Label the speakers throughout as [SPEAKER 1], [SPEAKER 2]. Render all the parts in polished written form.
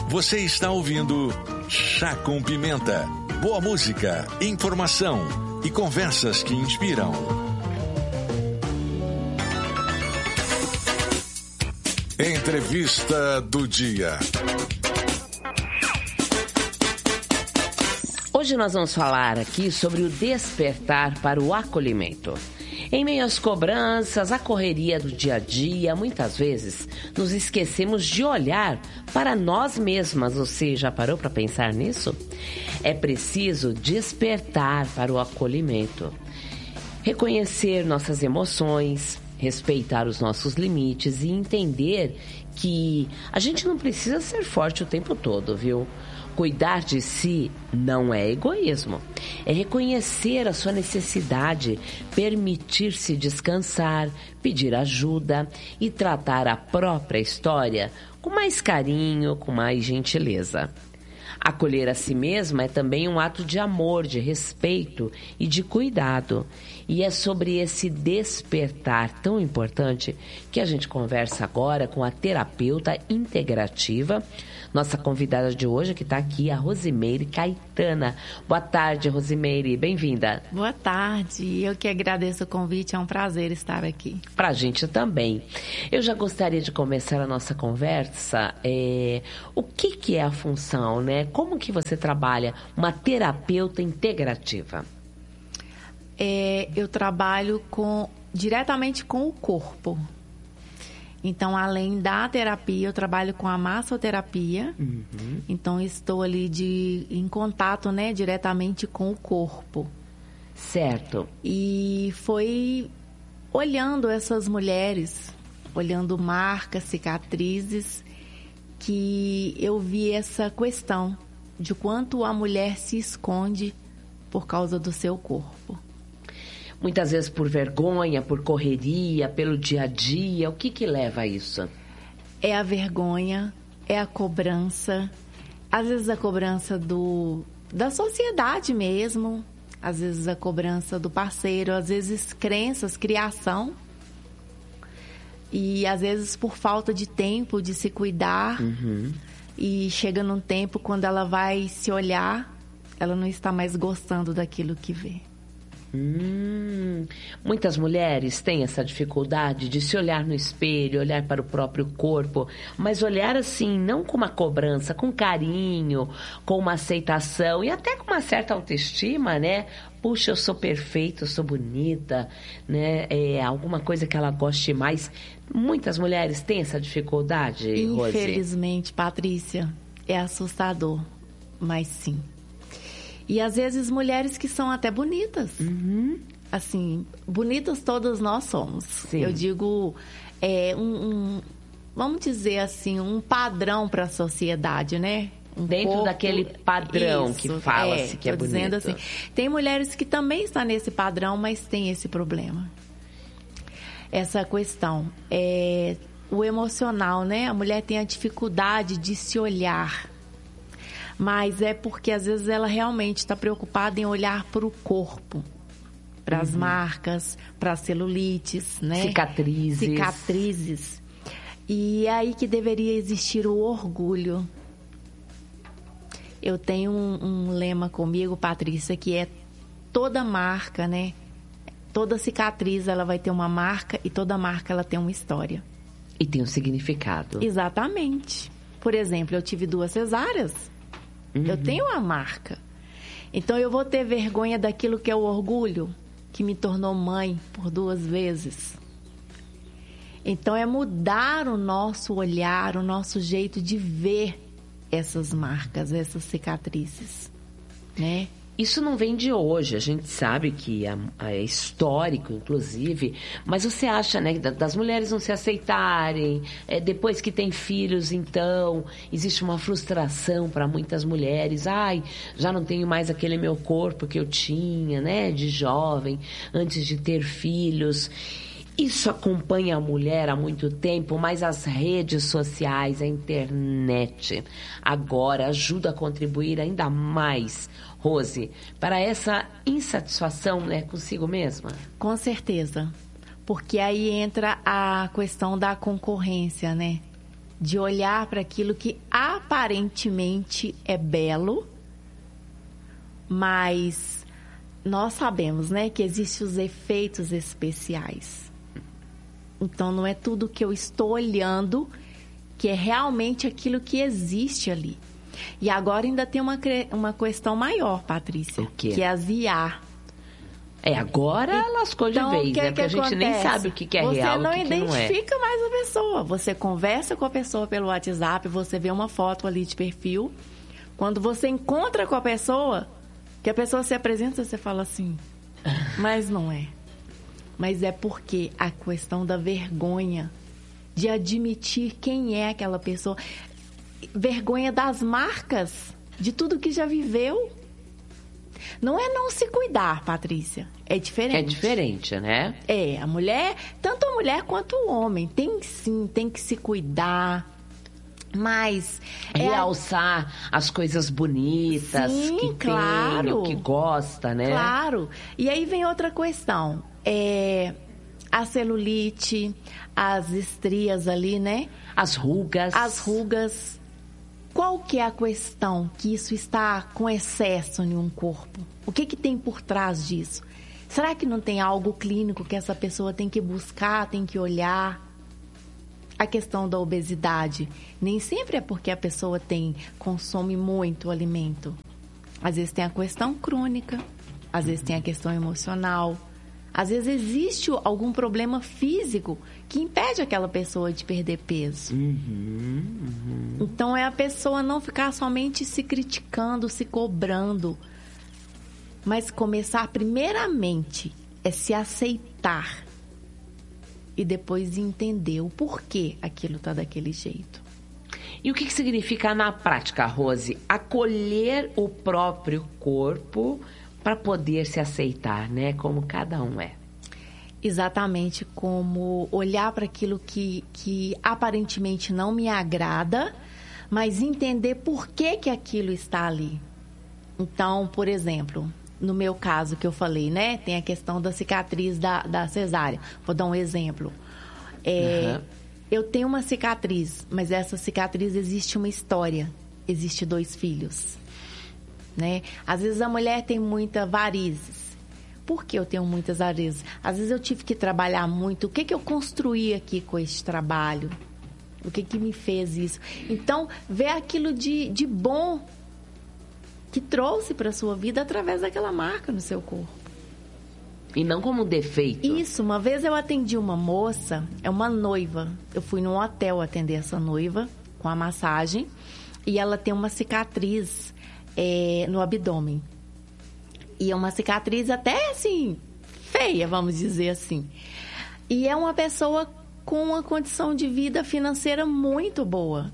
[SPEAKER 1] Você está ouvindo Chá com Pimenta. Boa música, informação e conversas que inspiram. Entrevista do dia.
[SPEAKER 2] Hoje nós vamos falar aqui sobre o despertar para o acolhimento. Em meio às cobranças, à correria do dia a dia, muitas vezes nos esquecemos de olhar para nós mesmas. Você já parou para pensar nisso? É preciso despertar para o acolhimento. Reconhecer nossas emoções, respeitar os nossos limites e entender que a gente não precisa ser forte o tempo todo, viu? Cuidar de si não é egoísmo, é reconhecer a sua necessidade, permitir-se descansar, pedir ajuda e tratar a própria história com mais carinho, com mais gentileza. Acolher a si mesma é também um ato de amor, de respeito e de cuidado. E é sobre esse despertar tão importante que a gente conversa agora com a terapeuta integrativa, nossa convidada de hoje, que está aqui, a Rosimeire Caetana. Boa tarde, Rosimeire. Bem-vinda.
[SPEAKER 3] Boa tarde. Eu que agradeço o convite. É um prazer estar aqui.
[SPEAKER 2] Pra gente também. Eu já gostaria de começar a nossa conversa. O que é a função, né? Como que você trabalha uma terapeuta integrativa?
[SPEAKER 3] Eu trabalho diretamente com o corpo. Então, além da terapia, eu trabalho com a massoterapia. Uhum. Então, estou ali em contato, né, diretamente com o corpo.
[SPEAKER 2] Certo.
[SPEAKER 3] E foi olhando essas mulheres, olhando marcas, cicatrizes, que eu vi essa questão de quanto a mulher se esconde por causa do seu corpo.
[SPEAKER 2] Muitas vezes por vergonha, por correria, pelo dia a dia. O que leva a isso?
[SPEAKER 3] É a vergonha, é a cobrança. Às vezes a cobrança da sociedade mesmo. Às vezes a cobrança do parceiro. Às vezes crenças, criação. E às vezes por falta de tempo de se cuidar. Uhum. E chega num tempo quando ela vai se olhar, ela não está mais gostando daquilo que vê.
[SPEAKER 2] Muitas mulheres têm essa dificuldade de se olhar no espelho, olhar para o próprio corpo, mas olhar assim, não com uma cobrança, com carinho, com uma aceitação e até com uma certa autoestima, né? Puxa, eu sou perfeita, eu sou bonita, né? Alguma coisa que ela goste mais. Muitas mulheres têm essa dificuldade, Rose?
[SPEAKER 3] Infelizmente, Patrícia, é assustador, mas sim. E às vezes mulheres que são até bonitas. Uhum. Assim, bonitas todas nós somos. Sim. Eu digo, vamos dizer assim, um padrão para a sociedade, né?
[SPEAKER 2] Dentro corpo, daquele padrão isso, que fala-se que é bonito.
[SPEAKER 3] Dizendo assim, tem mulheres que também estão nesse padrão, mas tem esse problema. Essa questão. O emocional, né? A mulher tem a dificuldade de se olhar. Mas é porque, às vezes, ela realmente está preocupada em olhar para o corpo. Para as marcas, para as celulites, né?
[SPEAKER 2] Cicatrizes.
[SPEAKER 3] E é aí que deveria existir o orgulho. Eu tenho um lema comigo, Patrícia, que é toda marca, né? Toda cicatriz, ela vai ter uma marca e toda marca, ela tem uma história.
[SPEAKER 2] E tem um significado.
[SPEAKER 3] Exatamente. Por exemplo, eu tive 2 cesáreas. Uhum. Eu tenho uma marca. Então, eu vou ter vergonha daquilo que é o orgulho, que me tornou mãe por 2 vezes. Então, é mudar o nosso olhar, o nosso jeito de ver essas marcas, essas cicatrizes, né?
[SPEAKER 2] Isso não vem de hoje, a gente sabe que é histórico, inclusive, mas você acha, né, das mulheres não se aceitarem, depois que tem filhos, então, existe uma frustração para muitas mulheres, já não tenho mais aquele meu corpo que eu tinha, né, de jovem, antes de ter filhos. Isso acompanha a mulher há muito tempo, mas as redes sociais, a internet, agora ajuda a contribuir ainda mais, Rose, para essa insatisfação, né, consigo mesma?
[SPEAKER 3] Com certeza, porque aí entra a questão da concorrência, né? de olhar para aquilo que aparentemente é belo, mas nós sabemos, né, que existem os efeitos especiais. Então, não é tudo que eu estou olhando que é realmente aquilo que existe ali. E agora ainda tem uma questão maior, Patrícia,
[SPEAKER 2] O quê?
[SPEAKER 3] que é as IA.
[SPEAKER 2] Agora lascou de vez, né? Porque a gente nem sabe o que é real, o que não é.
[SPEAKER 3] Você não identifica mais a pessoa. Você conversa com a pessoa pelo WhatsApp, você vê uma foto ali de perfil. Quando você encontra com a pessoa, que a pessoa se apresenta, você fala assim, mas não é. Mas é porque a questão da vergonha, de admitir quem é aquela pessoa. Vergonha das marcas, de tudo que já viveu. Não é não se cuidar, Patrícia. É diferente.
[SPEAKER 2] É diferente, né?
[SPEAKER 3] A mulher, tanto a mulher quanto o homem, tem que se cuidar. Mas
[SPEAKER 2] realçar as coisas bonitas,
[SPEAKER 3] sim,
[SPEAKER 2] que
[SPEAKER 3] claro,
[SPEAKER 2] tem, o que gosta, né?
[SPEAKER 3] Claro. E aí vem outra questão. A celulite, as estrias ali, né?
[SPEAKER 2] As rugas.
[SPEAKER 3] Qual que é a questão que isso está com excesso em um corpo? O que tem por trás disso? Será que não tem algo clínico que essa pessoa tem que buscar, tem que olhar? A questão da obesidade nem sempre é porque a pessoa consome muito alimento. Às vezes tem a questão crônica, às vezes tem a questão emocional. Às vezes existe algum problema físico que impede aquela pessoa de perder peso. Então é a pessoa não ficar somente se criticando, se cobrando, mas começar primeiramente se aceitar e depois entender o porquê aquilo está daquele jeito.
[SPEAKER 2] E o que significa na prática, Rose? Acolher o próprio corpo para poder se aceitar, né? Como cada um é.
[SPEAKER 3] Exatamente, como olhar para aquilo que aparentemente não me agrada, mas entender por que aquilo está ali. Então, por exemplo, no meu caso que eu falei, né? Tem a questão da cicatriz da cesárea. Vou dar um exemplo. Eu tenho uma cicatriz, mas essa cicatriz existe uma história. Existe 2 filhos, né? Às vezes a mulher tem muita varizes. Por que eu tenho muitas varizes? Às vezes eu tive que trabalhar muito. O que eu construí aqui com esse trabalho? O que me fez isso? Então, ver aquilo de bom que trouxe para a sua vida através daquela marca no seu corpo.
[SPEAKER 2] E não como defeito.
[SPEAKER 3] Isso, uma vez eu atendi uma moça, uma noiva. Eu fui num hotel atender essa noiva com a massagem e ela tem uma cicatriz no abdômen. E é uma cicatriz até assim, feia, vamos dizer assim. E é uma pessoa com uma condição de vida financeira muito boa.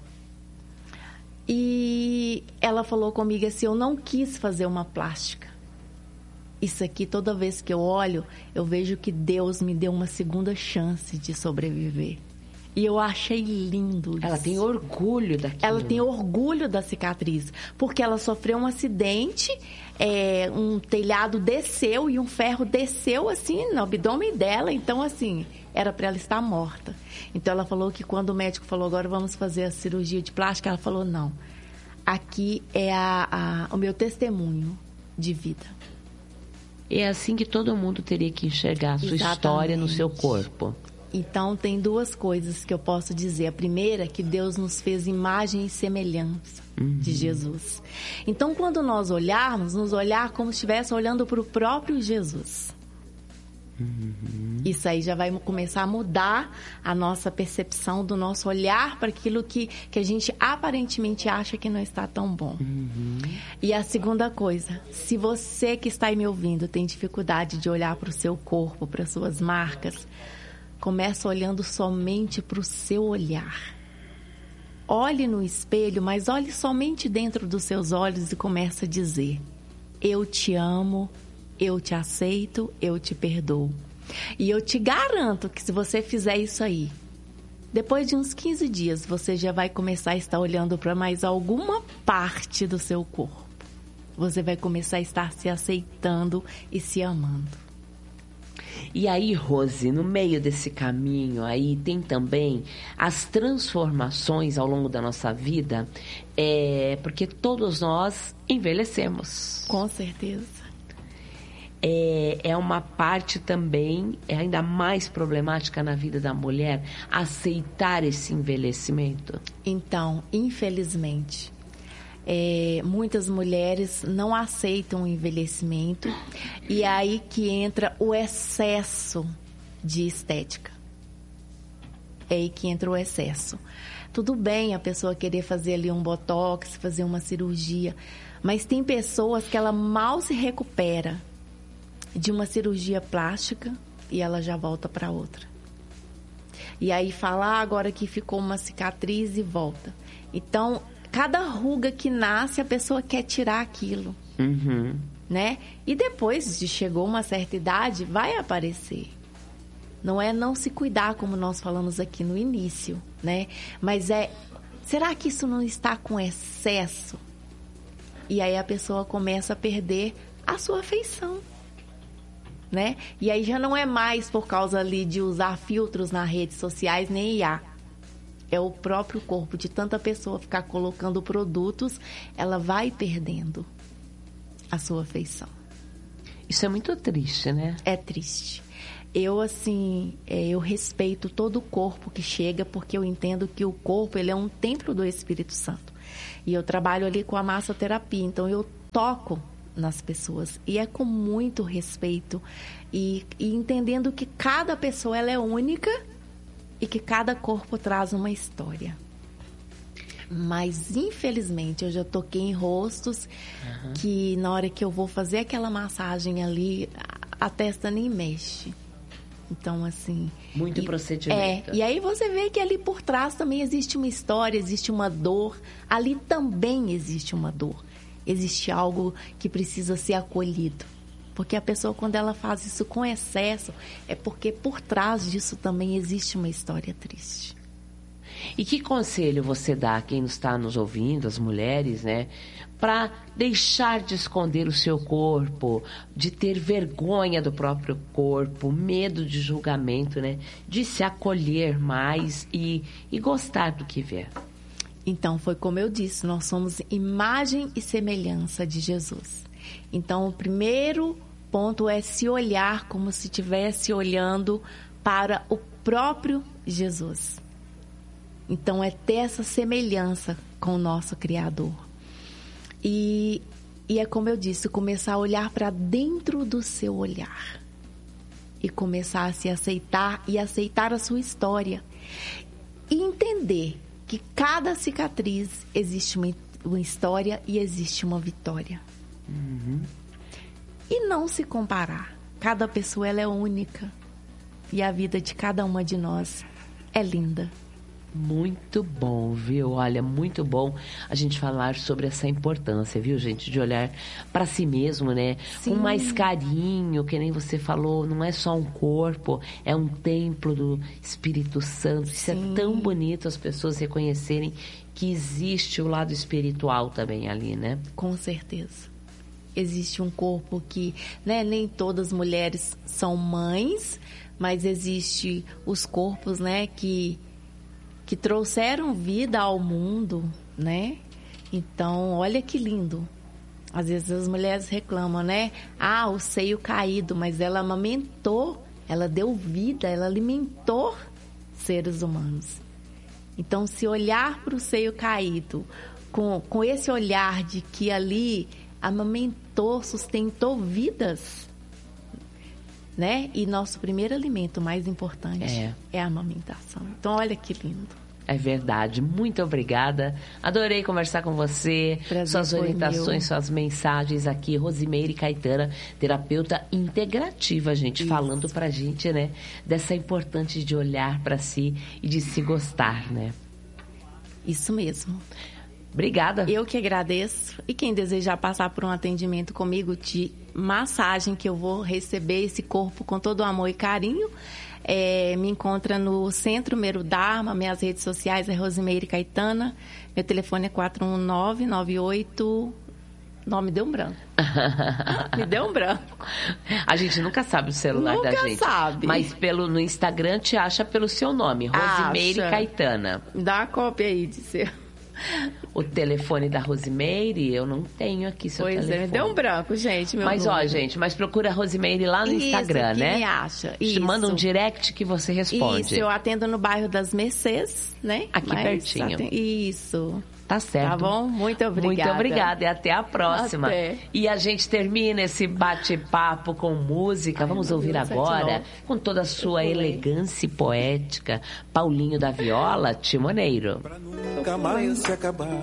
[SPEAKER 3] E ela falou comigo assim, eu não quis fazer uma plástica. Isso aqui, toda vez que eu olho, eu vejo que Deus me deu uma segunda chance de sobreviver. E eu achei lindo isso.
[SPEAKER 2] Ela tem orgulho daquilo.
[SPEAKER 3] Ela tem orgulho da cicatriz, porque ela sofreu um acidente, um telhado desceu e um ferro desceu assim no abdômen dela, então assim, era para ela estar morta. Então ela falou que quando o médico falou, agora vamos fazer a cirurgia de plástica, ela falou, não, aqui é o meu testemunho de vida.
[SPEAKER 2] É assim que todo mundo teria que enxergar a sua história no seu corpo.
[SPEAKER 3] Então, tem 2 coisas que eu posso dizer. A primeira é que Deus nos fez imagem e semelhança de Jesus. Então, quando nós olharmos, nos olhar como se estivesse olhando para o próprio Jesus. Isso aí já vai começar a mudar a nossa percepção, do nosso olhar para aquilo que a gente aparentemente acha que não está tão bom. E a segunda coisa, se você que está aí me ouvindo tem dificuldade de olhar para o seu corpo, para as suas marcas, começa olhando somente para o seu olhar. Olhe no espelho, mas olhe somente dentro dos seus olhos e comece a dizer, eu te amo, eu te aceito, eu te perdoo. E eu te garanto que se você fizer isso aí, depois de uns 15 dias, você já vai começar a estar olhando para mais alguma parte do seu corpo. Você vai começar a estar se aceitando e se amando.
[SPEAKER 2] E aí, Rose, no meio desse caminho aí tem também as transformações ao longo da nossa vida, porque todos nós envelhecemos.
[SPEAKER 3] Com certeza.
[SPEAKER 2] É uma parte também ainda mais problemática na vida da mulher aceitar esse envelhecimento?
[SPEAKER 3] Então, infelizmente, muitas mulheres não aceitam o envelhecimento e é aí que entra o excesso de estética. É aí que entra o excesso. Tudo bem a pessoa querer fazer ali um botox, fazer uma cirurgia, mas tem pessoas que ela mal se recupera de uma cirurgia plástica e ela já volta para outra. E aí fala, agora que ficou uma cicatriz e volta. Então, cada ruga que nasce, a pessoa quer tirar aquilo.
[SPEAKER 2] Uhum.
[SPEAKER 3] Né? E depois de chegou uma certa idade, vai aparecer. Não é não se cuidar, como nós falamos aqui no início, né? Mas será que isso não está com excesso? E aí a pessoa começa a perder a sua afeição. Né? E aí já não é mais por causa ali de usar filtros nas redes sociais, nem IA. É o próprio corpo de tanta pessoa ficar colocando produtos, ela vai perdendo a sua afeição.
[SPEAKER 2] Isso é muito triste, né?
[SPEAKER 3] É triste. Eu, assim, eu respeito todo o corpo que chega, porque eu entendo que o corpo, ele é um templo do Espírito Santo. E eu trabalho ali com a massoterapia, então eu toco nas pessoas e é com muito respeito e entendendo que cada pessoa ela é única e que cada corpo traz uma história. Mas infelizmente eu já toquei em rostos que na hora que eu vou fazer aquela massagem ali a testa nem mexe. Então, assim...
[SPEAKER 2] Muito procedimento.
[SPEAKER 3] E aí você vê que ali por trás também existe uma história, existe uma dor. Ali também existe uma dor. Existe algo que precisa ser acolhido. Porque a pessoa, quando ela faz isso com excesso, é porque por trás disso também existe uma história triste.
[SPEAKER 2] E que conselho você dá a quem está nos ouvindo, as mulheres, né? Para deixar de esconder o seu corpo, de ter vergonha do próprio corpo, medo de julgamento, né? De se acolher mais e gostar do que vê.
[SPEAKER 3] Então, foi como eu disse, nós somos imagem e semelhança de Jesus. Então, o primeiro ponto é se olhar como se estivesse olhando para o próprio Jesus. Então, é ter essa semelhança com o nosso Criador. E é como eu disse, começar a olhar para dentro do seu olhar. E começar a se aceitar e aceitar a sua história. E entender que cada cicatriz existe uma história e existe uma vitória.
[SPEAKER 2] Uhum.
[SPEAKER 3] E não se comparar. Cada pessoa ela é única. E a vida de cada uma de nós é linda.
[SPEAKER 2] Muito bom, viu? Olha, muito bom a gente falar sobre essa importância, viu, gente? De olhar para si mesmo, né?
[SPEAKER 3] Sim.
[SPEAKER 2] Com mais carinho, que nem você falou, não é só um corpo, é um templo do Espírito Santo. Isso
[SPEAKER 3] Sim.
[SPEAKER 2] é tão bonito as pessoas reconhecerem que existe o lado espiritual também ali, né?
[SPEAKER 3] Com certeza. Existe um corpo que, né, nem todas as mulheres são mães, mas existe os corpos, né, que trouxeram vida ao mundo, né? Então, olha que lindo. Às vezes as mulheres reclamam, né? Ah, o seio caído, mas ela amamentou, ela deu vida, ela alimentou seres humanos. Então, se olhar para o seio caído, com esse olhar de que ali amamentou, sustentou vidas, né? E nosso primeiro alimento mais importante é a amamentação. Então, olha que lindo.
[SPEAKER 2] É verdade. Muito obrigada. Adorei conversar com você.
[SPEAKER 3] Prazer
[SPEAKER 2] suas orientações,
[SPEAKER 3] meu.
[SPEAKER 2] suas mensagens aqui. Rosimeire Caetana, terapeuta integrativa, gente,
[SPEAKER 3] Isso.
[SPEAKER 2] falando pra gente, né? Dessa importância de olhar pra si e de se gostar, né?
[SPEAKER 3] Isso mesmo.
[SPEAKER 2] Obrigada.
[SPEAKER 3] Eu que agradeço. E quem desejar passar por um atendimento comigo de massagem, que eu vou receber esse corpo com todo o amor e carinho, me encontra no Centro Mero Dharma. Minhas redes sociais é Rosimeire Caetana. Meu telefone é 419-98 Não, me deu um branco. Me deu um branco.
[SPEAKER 2] A gente nunca sabe o celular da gente.
[SPEAKER 3] Nunca sabe.
[SPEAKER 2] Mas no Instagram te acha pelo seu nome, Rosimeire Caetana.
[SPEAKER 3] Me dá uma cópia aí de seu.
[SPEAKER 2] O telefone da Rosimeire, eu não tenho aqui seu telefone.
[SPEAKER 3] Pois é, me deu um branco, gente.
[SPEAKER 2] Mas procura a Rosimeire lá no Instagram,
[SPEAKER 3] que
[SPEAKER 2] né?
[SPEAKER 3] Me acha.
[SPEAKER 2] Te manda um direct que você responde.
[SPEAKER 3] Isso, eu atendo no bairro das Mercês, né?
[SPEAKER 2] Aqui pertinho.
[SPEAKER 3] Isso.
[SPEAKER 2] Tá certo.
[SPEAKER 3] Tá bom? Muito obrigada.
[SPEAKER 2] Muito obrigada e até a próxima.
[SPEAKER 3] Até.
[SPEAKER 2] E a gente termina esse bate-papo com música. Vamos ouvir agora, com toda a sua elegância poética, Paulinho da Viola, Timoneiro.
[SPEAKER 4] Pra nunca mais se acabar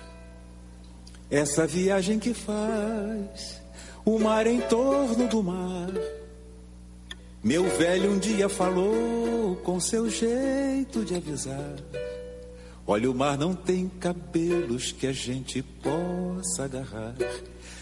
[SPEAKER 4] essa viagem que faz o mar em torno do mar. Meu velho um dia falou com seu jeito de avisar: olha, o mar não tem cabelos que a gente possa agarrar.